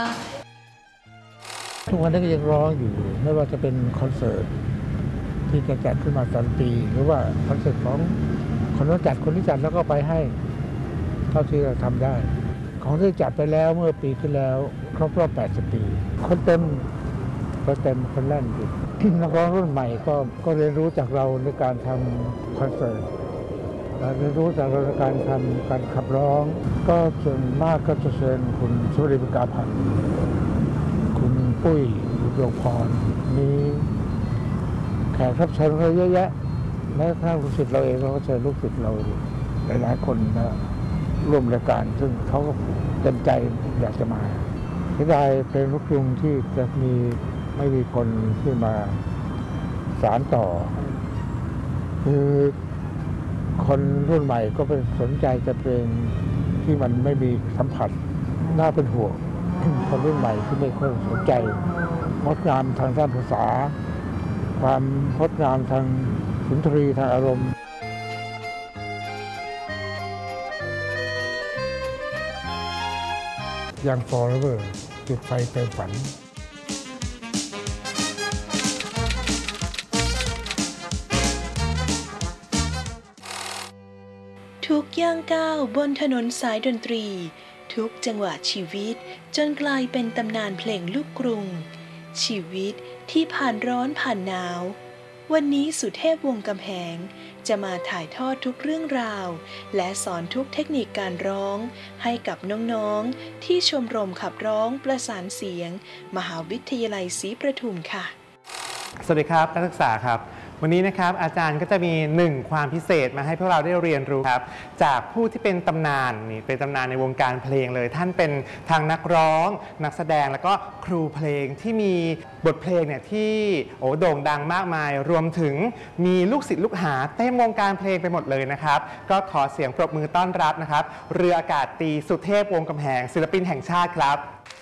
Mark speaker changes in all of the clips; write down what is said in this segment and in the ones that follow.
Speaker 1: ทุกวันนี้ก็ยังร้องอยู่ไม่ว่าจะเป็นคอนเสิร์ตที่จะจัดขึ้นมาตอนปีหรือว่าคอนเสิร์ตของคนที่จัดแล้วก็ไปให้เท่าที่เราทำได้ของที่จัดไปแล้วเมื่อปีที่แล้วครบรอบ80 ปีคนเต็มคนแน่นอยู่ นักร้องรุ่นใหม่ก็เรียนรู้จากเราในการทำคอนเสิร์ตเรียนรู้จากเราในการทำการขับร้องก็ส่วนมากก็จะเชิญคุณสุริบุญกาพันธ์คุณปุ้ยดวงพรมีแขกรับเชิญเขาเยอะแยะแม้กระทั่งลูกศิษย์เราเองเราก็เชิญลูกศิษย์เราหลายๆคนนะร่วมรายการซึ่งเขาก็เต็มใจอยากจะมาเสียดายเพลงลูกกรุงที่จะไม่มีคนที่มาสานต่อคือคนรุ่นใหม่ก็ไปสนใจจะเพลงที่มันไม่มีสัมผัสน่าเป็นห่วง คนรุ่นใหม่ที่ไม่ค่อยสนใจงดงามทางด้านภาษาความงดงามทางสุนทรีทางอารมณ์อย่าง Forever จุดไฟเติมฝัน
Speaker 2: ทุกย่างก้าวบนถนนสายดนตรีทุกจังหวะชีวิตจนกลายเป็นตำนานเพลงลูกกรุงชีวิตที่ผ่านร้อนผ่านหนาววันนี้สุเทพวงศ์กำแหงจะมาถ่ายทอดทุกเรื่องราวและสอนทุกเทคนิคการร้องให้กับน้องๆที่ชมรมขับร้องประสานเสียงมหาวิทยาลัยศรีประทุมค่ะ
Speaker 3: สวัสดีครับนักศึกษาครับวันนี้นะครับอาจารย์ก็จะมี1ความพิเศษมาให้พวกเราได้เรียนรู้ครับจากผู้ที่เป็นตำนานนี่เป็นตำนานในวงการเพลงเลยท่านเป็นทางนักร้องนักแสดงแล้วก็ครูเพลงที่มีบทเพลงเนี่ยที่โด่งดังมากมายรวมถึงมีลูกศิษย์ลูกหาเต็มวงการเพลงไปหมดเลยนะครับก็ขอเสียงปรบมือต้อนรับนะครับเรืออากาศตรีสุเทพวงศ์กำแหงศิลปินแห่งชาติครับ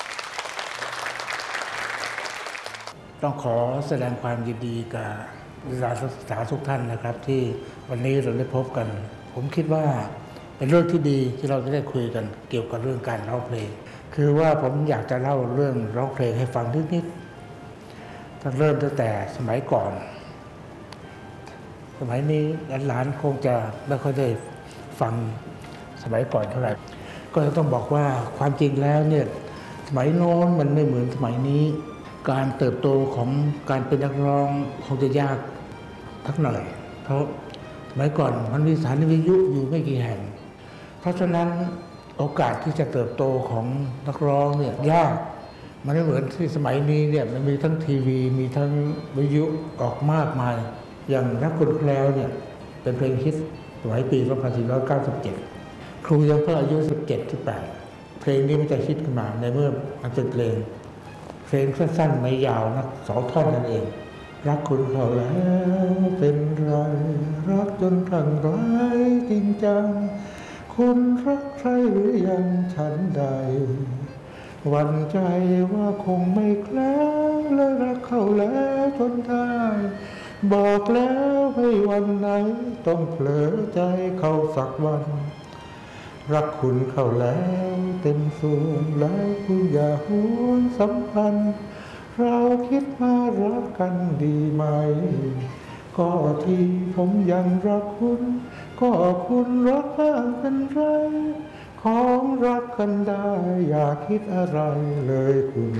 Speaker 1: ต้องขอแสดงความยินดีกับนักศึกษาทุกท่านนะครับที่วันนี้เราได้พบกันผมคิดว่าเป็นเรื่องที่ดีที่เราจะได้คุยกันเกี่ยวกับเรื่องการร้องเพลงคือว่าผมอยากจะเล่าเรื่องร้องเพลงให้ฟังนิดๆตั้งแต่สมัยก่อนสมัยนี้หลานๆคงจะไม่ค่อยได้ฟังสมัยก่อนเท่าไหร่ก็จะต้องบอกว่าความจริงแล้วเนี่ยสมัยโน้นมันไม่เหมือนสมัยนี้การเติบโตของการเป็นนักร้องคงจะยากทักหน่อยเพราะสมัยก่อนมันมีสถานีวิทยุอยู่ไม่กี่แห่งเพราะฉะนั้นโอกาสที่จะเติบโตของนักร้องเนี่ยยากมันไม่เหมือนที่สมัยนี้เนี่ยมันมีทั้งทีวีมีทั้งวิทยุออกมากมายอย่างรักคุณแคล้วเนี่ยเป็นเพลงฮิตสมัยปี 2497 ครูยังเพิ่งอายุ 17-18 เพลงนี้มันจะฮิตขึ้นมาในเมื่อมันเป็นเพลงสั้นๆไม่ยาวนะ2 ท่อนนั่นเองรักคุณเขาแล้วเป็นไรรักจนคลั่งไคล้จริงจังคุณรักใครหรือยังฉันใดหวั่นใจว่าคงไม่แคล้วและรักเขาแล้วจนได้บอกแล้วไม่วันไหนต้องเผลอใจเขาสักวันรักคุณเข้าแล้วเต็มส่วนแล้วคุณอย่าหวนสัมพันธ์เราคิดมารักกันดีไหมก็ที่ผมยังรักคุณก็คุณรักบ้างเป็นไรของรักกันได้อย่าคิดอะไรเลยคุณ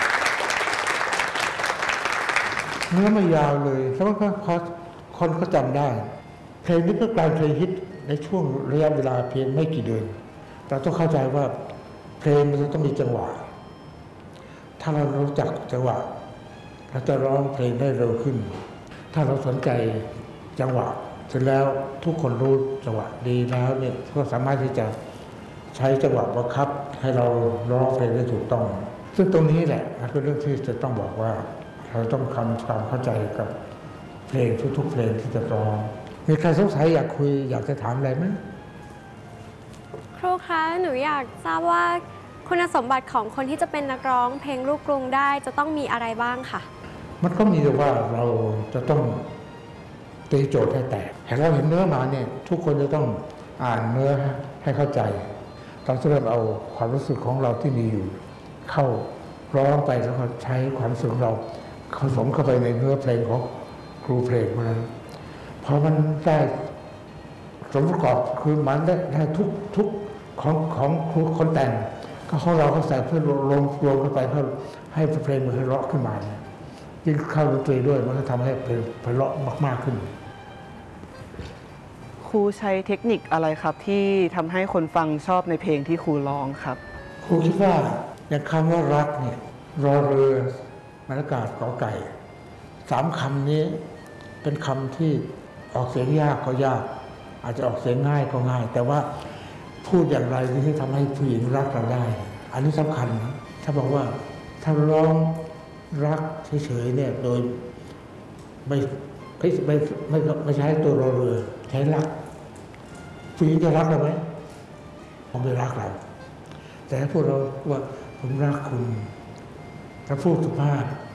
Speaker 1: เนื้อไม่ยาวเลยแล้วก็คนก็จำได้เพลงนี้ก็กลายเป็นเพลงฮิตในช่วงระยะเวลาเพียงไม่กี่เดือนเราต้องเข้าใจว่าเพลงมันต้องมีจังหวะถ้าเรารู้จักจังหวะเราจะร้องเพลงได้เร็วขึ้นถ้าเราสนใจจังหวะเสร็จแล้วทุกคนรู้จังหวะดีแล้วเนี่ยก็สามารถที่จะใช้จังหวะบังคับให้เราร้องเพลงได้ถูกต้องซึ่งตรงนี้แหละเป็นเรื่องที่จะต้องบอกว่าเราต้องทำความเข้าใจกับเพลงทุกๆเพลงที่จะร้องมีใครสงสัยอยากคุยอยากจะถามอะไรไหม
Speaker 4: ครูคะหนูอยากทราบว่าคุณสมบัติของคนที่จะเป็นนักร้องเพลงลูกกรุงได้จะต้องมีอะไรบ้างค่ะ
Speaker 1: มันก็มีแต่ว่าเราจะต้องตีโจทย์ให้แตกเราเห็นเนื้อมาเนี่ยทุกคนจะต้องอ่านเนื้อให้เข้าใจเราจะเริ่มเอาความรู้สึกของเราที่มีอยู่เข้าร้องไปแล้วก็ใช้ความรู้สึกเราผสมเข้าไปในเนื้อเพลงของครูเพลงมาพอมันได้สมประกอบคือมันได้ทุกของครูคนแต่งก็ของเราก็ใส่เพื่อรวมเข้าไปเพื่อให้เพลงมันไพเราะขึ้นมาเนี่ยยิ่งเข้าดนตรีด้วยมันก็ทำให้เพลงไพเราะมากขึ้น
Speaker 5: ครูใช้เทคนิคอะไรครับที่ทำให้คนฟังชอบในเพลงที่ครูร้องครับ
Speaker 1: ครูคิดว่าอย่างคำว่ารักเนี่ยรอเรือมรรยากาศกอไก่3 คำนี้เป็นคำที่ออกเสียงยากก็ยากอาจจะออกเสียงง่ายก็ง่ายแต่ว่าพูดอย่างไรที่ทำให้ผู้หญิงรักเราได้อันนี้สำคัญนะถ้าบอกว่าถ้าร้องรักเฉยๆเนี่ยโดยไม่ใช้ตัวรอเรือใช้รักผู้หญิงจะรักเราไหมผมไม่รักเราแต่ถ้าพูดเราว่าผมรักคุณถ้าพูดสุภาพ